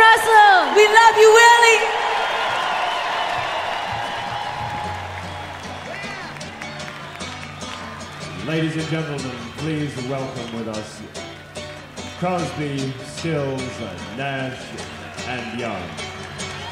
Russell. We love you, Willie. Ladies and gentlemen, please welcome with us Crosby, Stills, Nash, and Young.